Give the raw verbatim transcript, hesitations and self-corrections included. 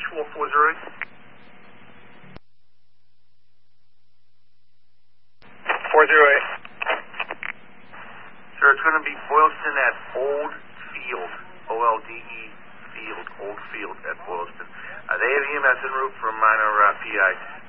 actual four zero eight. four zero eight. Sir, it's going to be Boylston at Old Field, O L D E Field, Old Field at Boylston. Uh, they have E M S en route for minor uh, P I.